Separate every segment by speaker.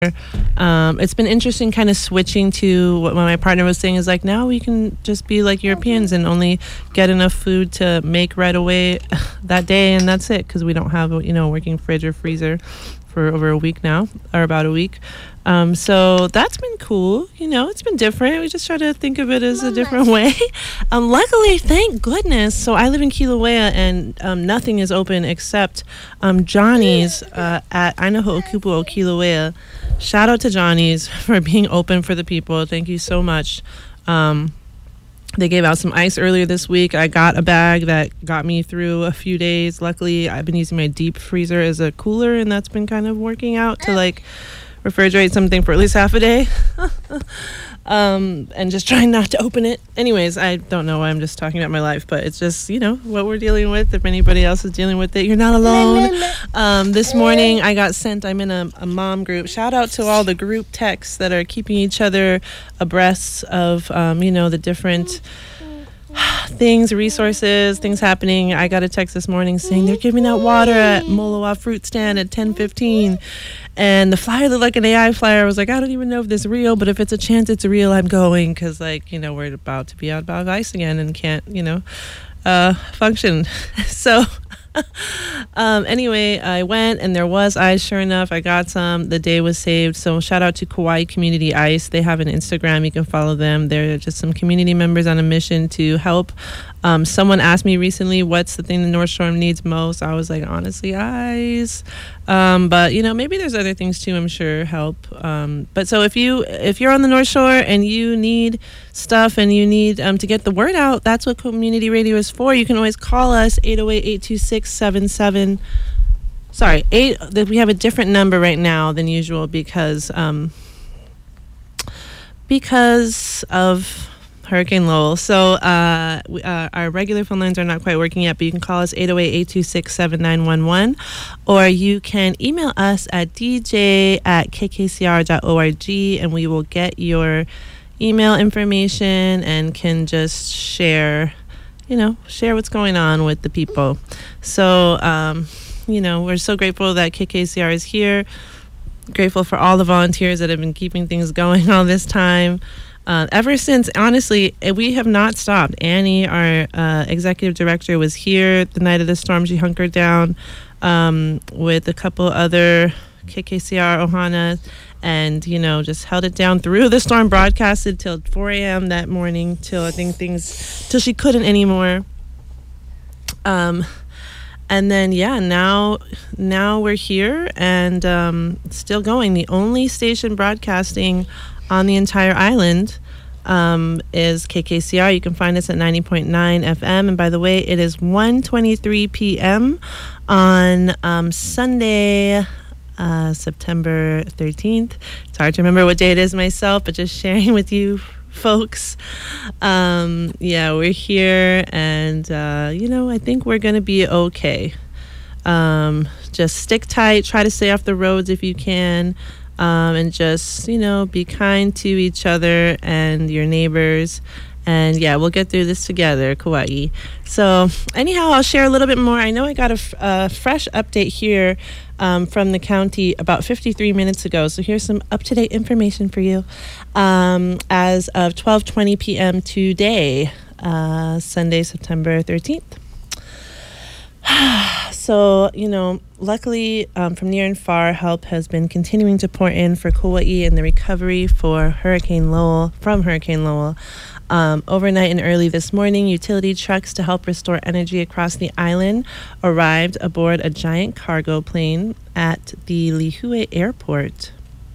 Speaker 1: It's been interesting kind of switching to what my partner was saying is like, now we can just be like Europeans and only get enough food to make right away that day, and that's it, because we don't have a working fridge or freezer for over a week now, or about a week. So that's been cool. It's been different. We just try to think of it as a different way. Luckily, thank goodness. So I live in Kilauea, and nothing is open except Johnny's at Ainaho Okupuo, Kilauea. Shout out to Johnny's for being open for the people. Thank you so much. They gave out some ice earlier this week. I got a bag that got me through a few days. Luckily, I've been using my deep freezer as a cooler, and that's been kind of working out to refrigerate something for at least half a day. And just trying not to open it. Anyways, I don't know why I'm just talking about my life, but it's just, what we're dealing with. If anybody else is dealing with it, you're not alone. This morning I got sent, I'm in a mom group. Shout out to all the group texts that are keeping each other abreast of, the different things, resources, things happening. I got a text this morning saying they're giving out water at Moloa fruit stand at 10:15. And the flyer looked like an AI flyer. I was like, I don't even know if this is real, but if it's a chance it's real, I'm going, because we're about to be out of ice again and can't function. So anyway, I went and there was ice. Sure enough, I got some. The day was saved. So shout out to Kauai Community Ice. They have an Instagram. You can follow them. They're just some community members on a mission to help. Someone asked me recently, what's the thing the North Shore needs most? I was like, honestly, ice. But maybe there's other things too, I'm sure, help. But so if you're on the North Shore and you need stuff and you need to get the word out, that's what community radio is for. You can always call us 808-826-77. Sorry, we have a different number right now than usual because of Hurricane Lowell. So our regular phone lines are not quite working yet, but you can call us 808-826-7911, or you can email us at dj@kkcr.org, and we will get your email information and can just share what's going on with the people. So, we're so grateful that KKCR is here. Grateful for all the volunteers that have been keeping things going all this time. Ever since, honestly, we have not stopped. Annie, our executive director, was here the night of the storm. She hunkered down with a couple other KKCR Ohana and, just held it down through the storm, broadcasted till 4 a.m. that morning, till she couldn't anymore. And then, now we're here and still going. The only station broadcasting on the entire island is KKCR. You can find us at 90.9 FM. And by the way, it is 1:23 p.m. on Sunday, September 13th. It's hard to remember what day it is myself, but just sharing with you folks. We're here, and I think we're gonna be okay. Just stick tight, try to stay off the roads if you can, and just be kind to each other and your neighbors. And we'll get through this together, Kauai. So anyhow, I'll share a little bit more. I know I got a fresh update here from the county about 53 minutes ago. So here's some up-to-date information for you. As of 12:20 p.m. today, Sunday, September 13th. So, luckily, from near and far, help has been continuing to pour in for Kauai and the recovery from Hurricane Lowell. Overnight and early this morning, utility trucks to help restore energy across the island arrived aboard a giant cargo plane at the Lihue Airport.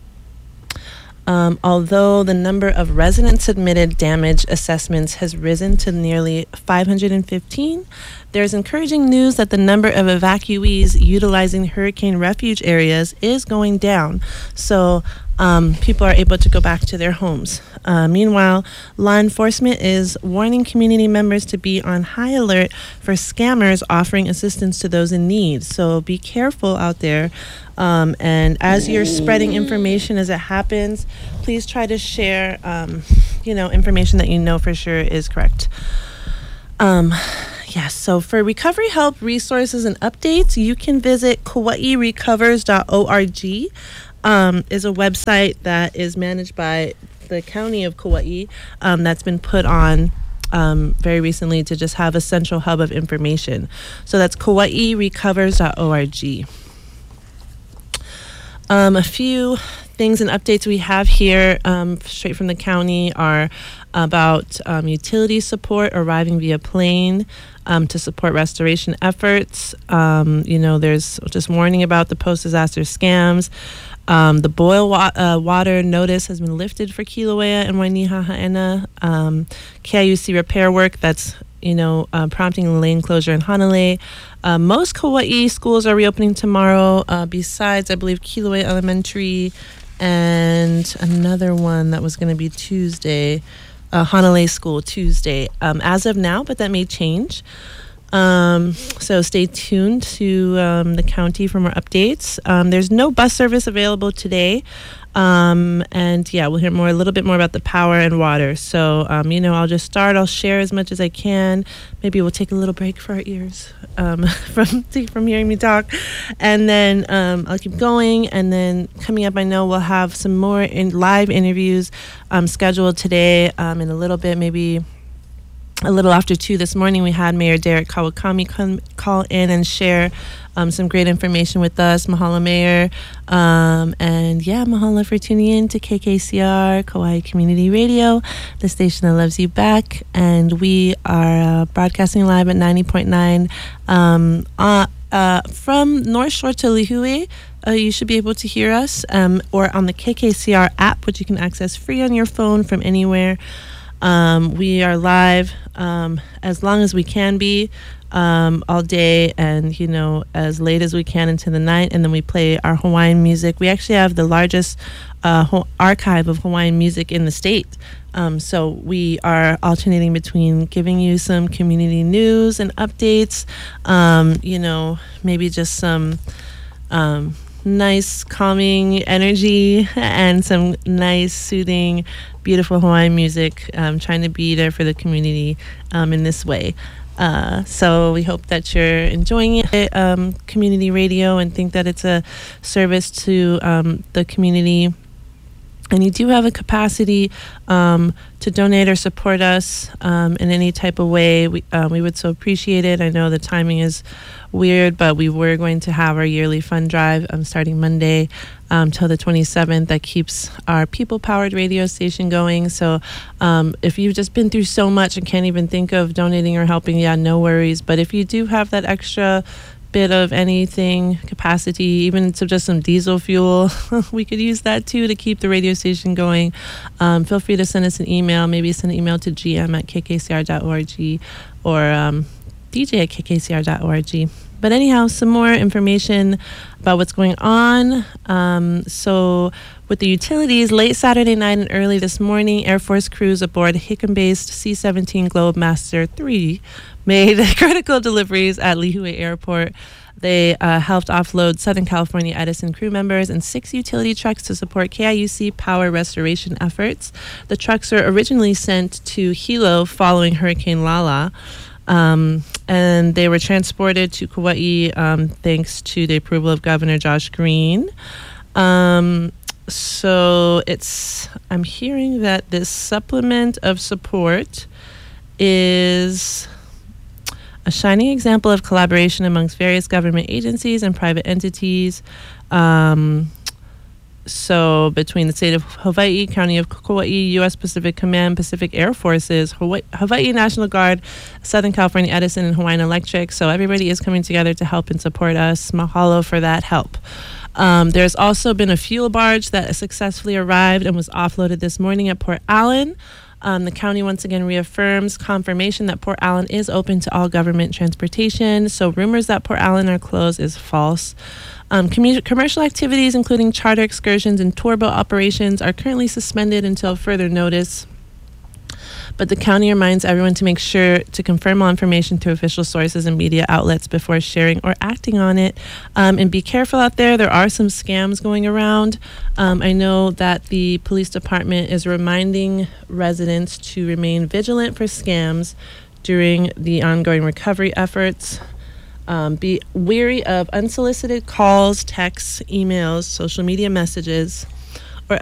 Speaker 1: Although the number of resident-submitted damage assessments has risen to nearly 515, there's encouraging news that the number of evacuees utilizing hurricane refuge areas is going down. So people are able to go back to their homes. Meanwhile, law enforcement is warning community members to be on high alert for scammers offering assistance to those in need. So be careful out there. And as you're spreading information as it happens, please try to share, information that you know for sure is correct. So for recovery help, resources, and updates, you can visit KauaiRecovers.org. is a website that is managed by the county of Kauai, that's been put on very recently to just have a central hub of information. So that's KauaiRecovers.org. A few things and updates we have here straight from the county are about utility support arriving via plane to support restoration efforts. There's just warning about the post-disaster scams. The boil water notice has been lifted for Kilauea and Wainiha Ha'ena. KIUC repair work that's prompting lane closure in Hanalei. Most Kauai schools are reopening tomorrow, besides, I believe, Kilauea Elementary and another one that was going to be Tuesday, Hanalei School Tuesday, as of now, but that may change. So stay tuned to the county for more updates. There's no bus service available today. And yeah, we'll hear a little bit more about the power and water. So, I'll just start. I'll share as much as I can. Maybe we'll take a little break for our ears from hearing me talk. And then I'll keep going. And then coming up, I know we'll have some more live interviews scheduled today in a little bit, maybe a little after 2 this morning. We had Mayor Derek Kawakami call in and share some great information with us. Mahalo, Mayor. Mahalo for tuning in to KKCR, Kauai Community Radio, the station that loves you back. And we are broadcasting live at 90.9 from North Shore to Lihue. You should be able to hear us or on the KKCR app, which you can access free on your phone from anywhere. We are live as long as we can be all day and, as late as we can into the night. And then we play our Hawaiian music. We actually have the largest archive of Hawaiian music in the state. So we are alternating between giving you some community news and updates, maybe just some nice calming energy and some nice soothing beautiful Hawaiian music, trying to be there for the community in this way. So we hope that you're enjoying it, community radio, and think that it's a service to the community. And you do have a capacity to donate or support us in any type of way. We would so appreciate it. I know the timing is weird, but we were going to have our yearly fund drive starting Monday till the 27th that keeps our people-powered radio station going. So if you've just been through so much and can't even think of donating or helping, no worries. But if you do have that extra bit of anything, capacity, even just some diesel fuel, we could use that too to keep the radio station going. Feel free to send us an email. Maybe send an email to gm@kkcr.org or dj@kkcr.org. But anyhow, some more information about what's going on. So with the utilities, late Saturday night and early this morning, Air Force crews aboard Hickam-based C-17 Globemaster III made critical deliveries at Lihue Airport. They helped offload Southern California Edison crew members and 6 utility trucks to support KIUC power restoration efforts. The trucks were originally sent to Hilo following Hurricane Lala. And they were transported to Kauai thanks to the approval of Governor Josh Green. So I'm hearing that this supplement of support is a shining example of collaboration amongst various government agencies and private entities. So between the state of Hawaii, County of Kauai, U.S. Pacific Command, Pacific Air Forces, Hawaii National Guard, Southern California Edison, and Hawaiian Electric. So everybody is coming together to help and support us. Mahalo for that help. There's also been a fuel barge that successfully arrived and was offloaded this morning at Port Allen. The county once again reaffirms confirmation that Port Allen is open to all government transportation. So rumors that Port Allen are closed is false. Commercial activities, including charter excursions and tour boat operations, are currently suspended until further notice. But the county reminds everyone to make sure to confirm all information through official sources and media outlets before sharing or acting on it. And be careful out there. There are some scams going around. I know that the police department is reminding residents to remain vigilant for scams during the ongoing recovery efforts. Be wary of unsolicited calls, texts, emails, social media messages.